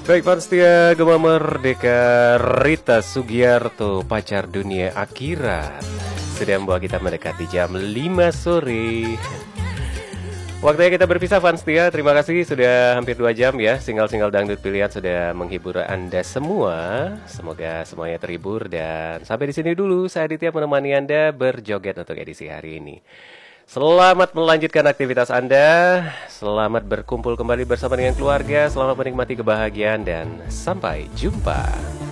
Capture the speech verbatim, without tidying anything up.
Baik, fans setia Gema Merdeka, Rita Sugiarto, pacar dunia akhirat, sudah membawa kita mendekati jam lima sore. Waktunya kita berpisah, fans setia. Terima kasih sudah hampir dua jam ya. Single-single dangdut pilihan sudah menghibur Anda semua. Semoga semuanya terhibur dan sampai di sini dulu. Saya Aditya menemani Anda berjoget untuk edisi hari ini. Selamat melanjutkan aktivitas Anda, selamat berkumpul kembali bersama dengan keluarga, selamat menikmati kebahagiaan, dan sampai jumpa.